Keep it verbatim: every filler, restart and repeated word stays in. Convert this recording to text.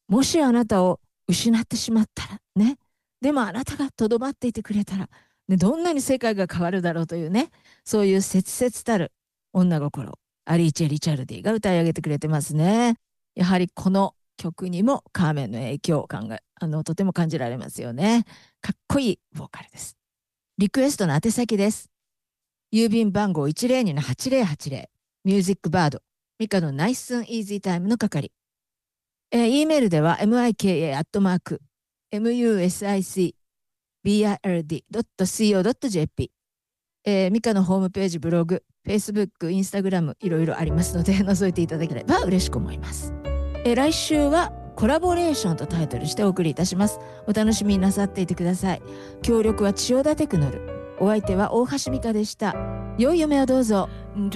もしあなたを失ってしまったらね、でもあなたがとどまっていてくれたら、ね、どんなに世界が変わるだろうというね、そういう切々たる女心、アリーチェ・リチャルディが歌い上げてくれてますね。やはりこの曲にもカーメンの影響を考え、あの、とても感じられますよね。かっこいいボーカルです。リクエストの宛先です。郵便番号いちまるにのはちまるはちまる、ミュージックバード、ミカのナイスンイージータイムの係。えー、E メールでは mika アットマーク musicbird.co.jp、えー、ミカのホームページ、ブログ、Facebook、インスタグラムいろいろありますので覗いていただければ嬉しく思います。えー、来週はコラボレーションとタイトルしてお送りいたします。お楽しみになさっていてください。協力は千代田テクノル。お相手は大橋美香でした。良い夢をどうぞ。